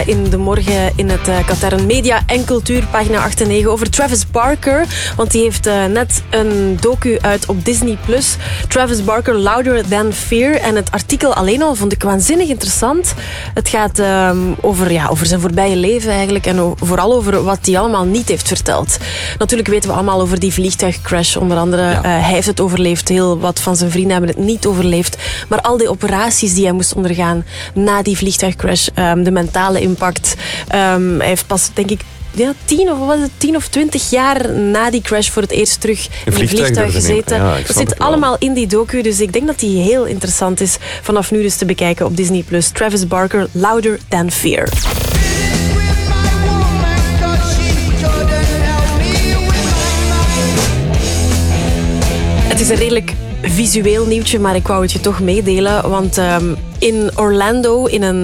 In de morgen in het Katern Media en Cultuur, pagina 8 en 9, over Travis Barker. Want die heeft net een docu uit op Disney+. Travis Barker, Louder Than Fear. En het artikel alleen al vond ik waanzinnig interessant. Het gaat over zijn voorbije leven eigenlijk. En vooral over wat hij allemaal niet heeft verteld. Natuurlijk weten we allemaal over die vliegtuigcrash. Onder andere, hij heeft het overleefd. Heel wat van zijn vrienden hebben het niet overleefd. Maar al die operaties die hij moest ondergaan na die vliegtuigcrash. De mentale impact. Hij heeft pas, denk ik, 10 of 20 jaar na die crash voor het eerst terug in een vliegtuig gezeten. Ja, dat zit allemaal in die docu, dus ik denk dat die heel interessant is vanaf nu dus te bekijken op Disney+. Travis Barker, Louder Than Fear. Het is een redelijk visueel nieuwtje, maar ik wou het je toch meedelen, want in Orlando, in een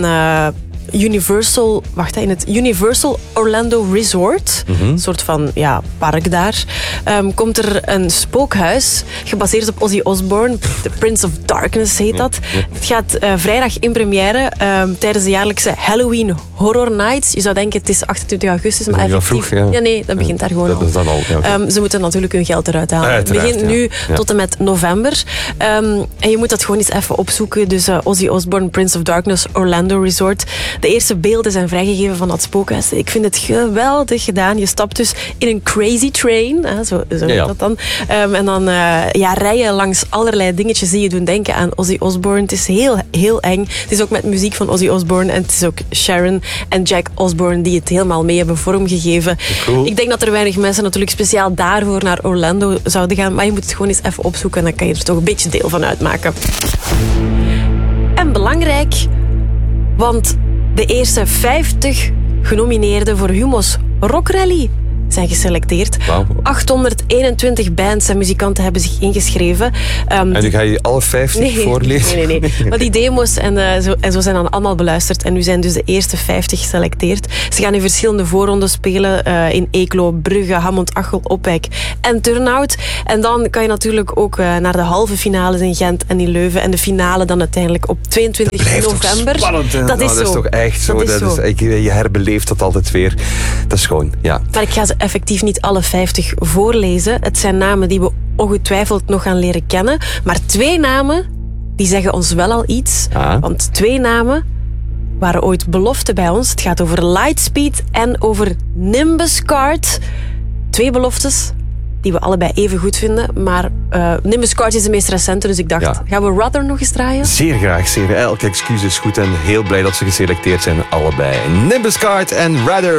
in het Universal Orlando Resort, een soort van park daar, komt er een spookhuis gebaseerd op Ozzy Osbourne. The Prince of Darkness heet dat. Het gaat vrijdag in première tijdens de jaarlijkse Halloween Horror Nights. Je zou denken het is 28 augustus, maar effectief... Vroeg, ja, nee, dat begint daar gewoon dat al. Is dan al ze moeten natuurlijk hun geld eruit halen. Het begint nu tot en met november. En je moet dat gewoon eens even opzoeken. Dus Ozzy Osbourne, Prince of Darkness, Orlando Resort. De eerste beelden zijn vrijgegeven van dat spookhuis. Ik vind het geweldig gedaan. Je stapt dus in een crazy train. Zo heet dat dan. En dan rij je langs allerlei dingetjes die je doen denken aan Ozzy Osbourne. Het is heel, heel eng. Het is ook met muziek van Ozzy Osbourne. En het is ook Sharon en Jack Osbourne die het helemaal mee hebben vormgegeven. Cool. Ik denk dat er weinig mensen natuurlijk speciaal daarvoor naar Orlando zouden gaan. Maar je moet het gewoon eens even opzoeken. En dan kan je er toch een beetje deel van uitmaken. En belangrijk, want de eerste 50 genomineerden voor Humo's Rock Rally zijn geselecteerd. Wow. 821 bands en muzikanten hebben zich ingeschreven. En nu ga je alle 50 voorlezen? Nee. Maar die demo's en zo zijn dan allemaal beluisterd. En nu zijn dus de eerste 50 geselecteerd. Ze gaan in verschillende voorrondes spelen. In Eeklo, Brugge, Hammond-Achel, Opwijk en Turnhout. En dan kan je natuurlijk ook naar de halve finales in Gent en in Leuven. En de finale dan uiteindelijk op 22 november. Spannend, hè? Dat is zo. Dat is toch echt zo. Je herbeleeft dat altijd weer. Dat is gewoon, Maar ik ga ze effectief niet alle 50 voorlezen. Het zijn namen die we ongetwijfeld nog gaan leren kennen. Maar 2 namen, die zeggen ons wel al iets. Want 2 namen waren ooit belofte bij ons. Het gaat over Lightspeed en over Nimbus Card. 2 beloftes die we allebei even goed vinden. Maar Nimbus Card is de meest recente, dus ik dacht, gaan we Rather nog eens draaien? Zeer graag, zeer. Elk excuus is goed en heel blij dat ze geselecteerd zijn, allebei. Nimbus Card en Rather.